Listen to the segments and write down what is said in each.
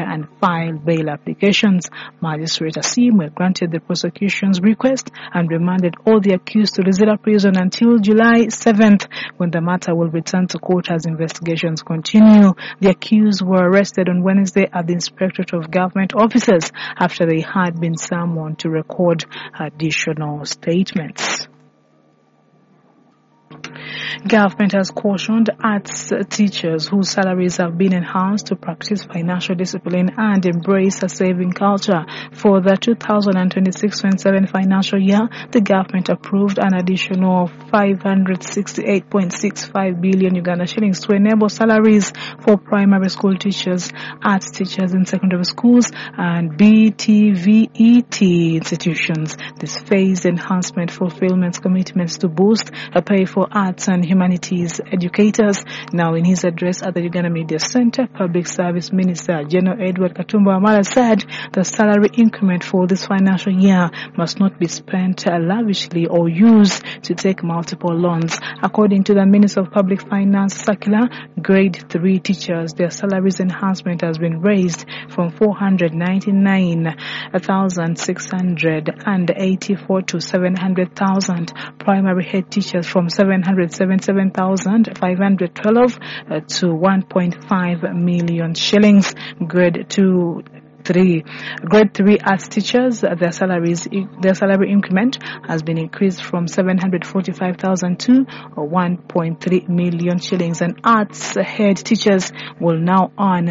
and file bail applications. Magistrate Asimwe granted the prosecution's request and remanded all the accused to Luzira prison until July 7th, when the matter will return to court as investigations continue. The accused were arrested on Wednesday at the Inspectorate of Government Officers after they had been summoned to record additional statements. Government has cautioned arts teachers whose salaries have been enhanced to practice financial discipline and embrace a saving culture. For the 2026-27 financial year, the government approved an additional 568.65 billion Uganda shillings to enable salaries for primary school teachers, arts teachers in secondary schools, and BTVET institutions. This phased enhancement fulfillment commitments to boost a pay for arts and humanities educators. Now, in his address at the Uganda Media Center, Public Service Minister General Edward Katumba Wamala said the salary increment for this financial year must not be spent lavishly or used to take multiple loans. According to the Minister of Public Finance circular, grade 3 teachers, their salaries enhancement has been raised from 499,684 to 700,000. Primary head teachers from 777,512 to 1.5 million shillings. Grade 3 arts teachers, their salary increment has been increased from 745,000 to 1.3 million shillings, and arts head teachers will now earn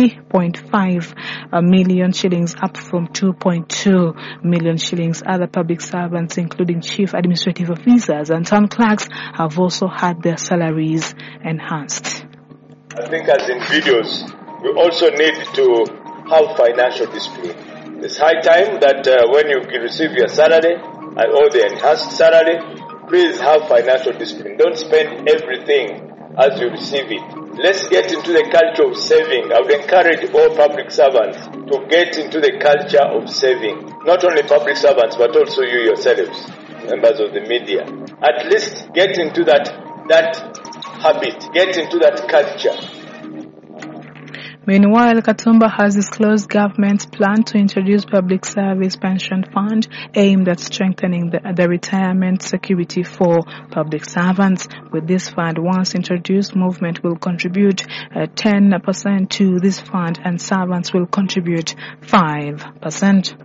3.5 million shillings, up from 2.2 million shillings. Other public servants, including chief administrative officers and town clerks, have also had their salaries enhanced. I think as individuals, we also need to have financial discipline. It's high time that when you receive your salary or the enhanced salary, please have financial discipline. Don't spend everything as you receive it. Let's get into the culture of saving. I would encourage all public servants to get into the culture of saving. Not only public servants, but also you yourselves, members of the media. At least get into that habit, get into that culture. Meanwhile, Katumba has disclosed government's plan to introduce public service pension fund aimed at strengthening the retirement security for public servants. With this fund, once introduced, movement will contribute 10% to this fund and servants will contribute 5%.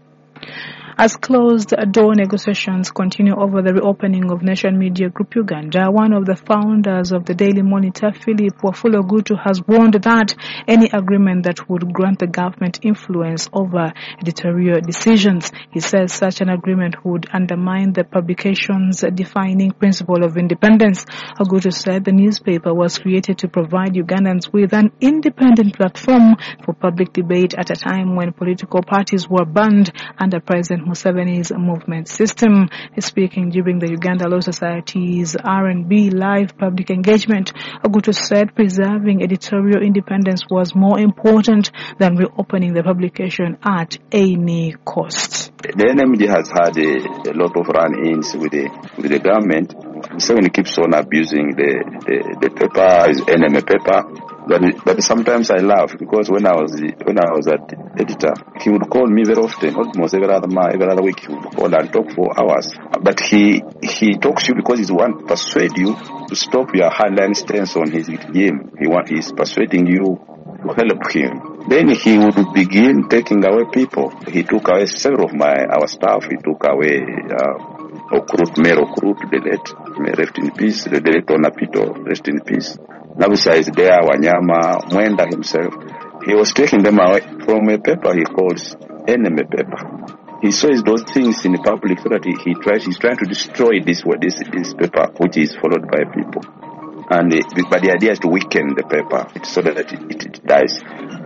As closed-door negotiations continue over the reopening of Nation Media Group Uganda, one of the founders of the Daily Monitor, Philip Wafula-Gutu, has warned that any agreement that would grant the government influence over editorial decisions. He says such an agreement would undermine the publication's defining principle of independence. Ogutu said the newspaper was created to provide Ugandans with an independent platform for public debate at a time when political parties were banned under President Museveni's movement system. Speaking during the Uganda Law Society's R&B live public engagement, Ogutu said preserving editorial independence was more important than reopening the publication at any cost. The NMD has had a lot of run-ins with the government. Museveni keeps on abusing the paper, his NMA paper. But sometimes I laugh because when I was at editor, he would call me very often, almost every other week he would call and talk for hours. But he talks to you because he wants to persuade you to stop your hardline stance on his game. He's persuading you to help him. Then he would begin taking away people. He took away several of our staff. He took away Mayor Okrut, the late, rest in peace, the late Onapito, rest in peace. Nabusha is there, Wanyama, Mwenda himself. He was taking them away from a paper he calls enemy paper. He says those things in the public so that he's trying to destroy this paper, which is followed by people. But the idea is to weaken the paper so that it dies.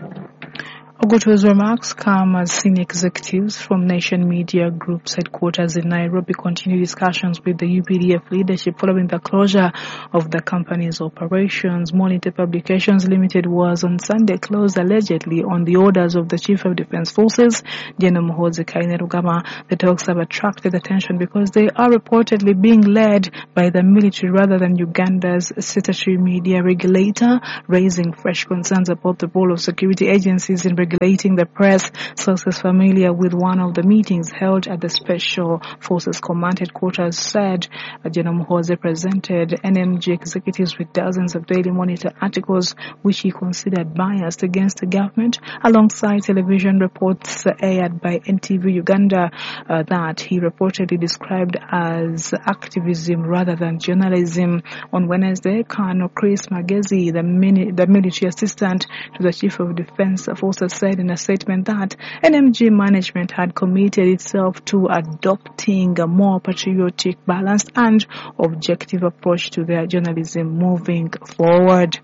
Ogutu's remarks come as senior executives from Nation Media Group's headquarters in Nairobi continue discussions with the UPDF leadership following the closure of the company's operations. Monitor Publications Limited was on Sunday closed allegedly on the orders of the Chief of Defence Forces, General Muhoozi Kainerugaba. The talks have attracted attention because they are reportedly being led by the military rather than Uganda's statutory media regulator, raising fresh concerns about the role of security agencies in regulating the press. Sources familiar with one of the meetings held at the Special Forces Command Headquarters said General Muhoozi presented NMG executives with dozens of Daily Monitor articles which he considered biased against the government, alongside television reports aired by NTV Uganda that he reportedly described as activism rather than journalism. On Wednesday, Colonel Chris Magezi, the military assistant to the Chief of Defense Forces, said in a statement that NMG management had committed itself to adopting a more patriotic, balanced and objective approach to their journalism moving forward.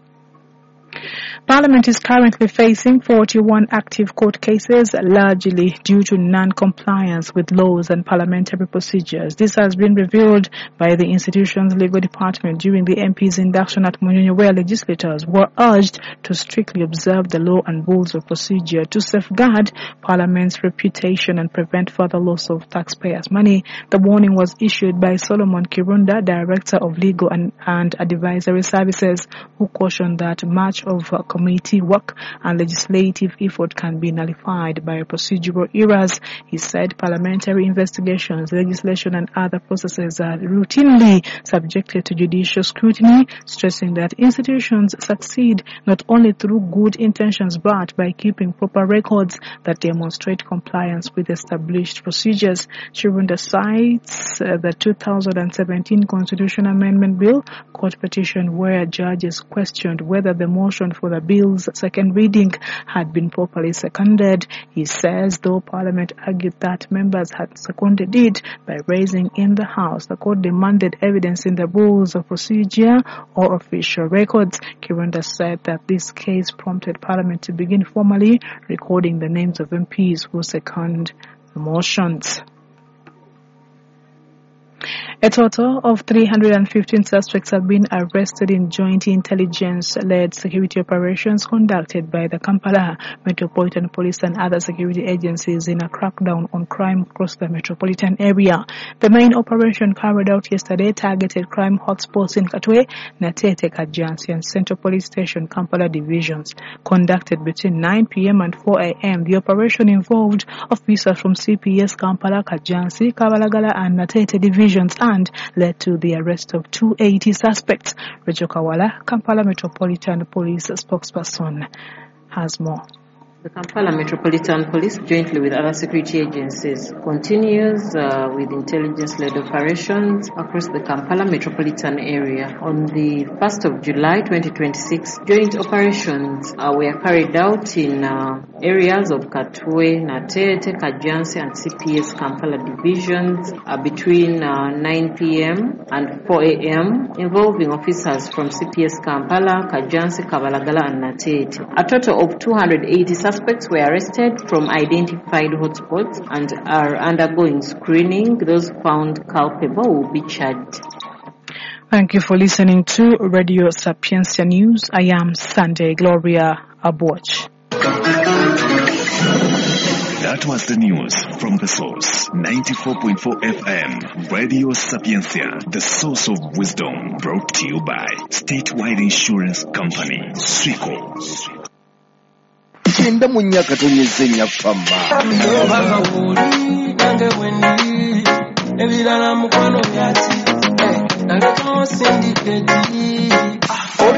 Parliament is currently facing 41 active court cases, largely due to non-compliance with laws and parliamentary procedures. This has been revealed by the institution's legal department during the MP's induction at Munyonyo, where legislators were urged to strictly observe the law and rules of procedure to safeguard Parliament's reputation and prevent further loss of taxpayers' money. The warning was issued by Solomon Kirunda, Director of Legal and Advisory Services, who cautioned that much of committee work and legislative effort can be nullified by procedural errors. He said parliamentary investigations, legislation and other processes are routinely subjected to judicial scrutiny, stressing that institutions succeed not only through good intentions but by keeping proper records that demonstrate compliance with established procedures. Chirunda cites the 2017 Constitution Amendment Bill court petition where judges questioned whether the motion for the bill's second reading had been properly seconded. He says though Parliament argued that members had seconded it by raising in the House, the court demanded evidence in the rules of procedure or official records. Kirunda said that this case prompted Parliament to begin formally recording the names of MPs who second the motions. A total of 315 suspects have been arrested in joint intelligence-led security operations conducted by the Kampala Metropolitan Police and other security agencies in a crackdown on crime across the metropolitan area. The main operation carried out yesterday targeted crime hotspots in Katwe, Natete, Kajansi and Central Police Station, Kampala divisions. Conducted between 9 p.m. and 4 a.m., the operation involved officers from CPS Kampala, Kajansi, Kabalagala and Natete divisions and led to the arrest of 280 suspects. Rachel Kawala, Kampala Metropolitan Police spokesperson, has more. The Kampala Metropolitan Police, jointly with other security agencies, continues with intelligence-led operations across the Kampala metropolitan area. On the 1st of July 2026, joint operations were carried out in areas of Katwe, Natete, Kajansi and CPS Kampala divisions between 9 p.m. and 4 a.m. involving officers from CPS Kampala, Kajansi, Kabalagala and Natete. A total of 280 suspects were arrested from identified hotspots and are undergoing screening. Those found culpable will be charged. Thank you for listening to Radio Sapientia News. I am Sunday Gloria Abuach. That was the news from the source. 94.4 FM, Radio Sapientia, the source of wisdom, brought to you by Statewide Insurance Company, Swico. Kenda munyaka tonyezenya famba. Ebirala mukwano byati. Nange tuno syndicate.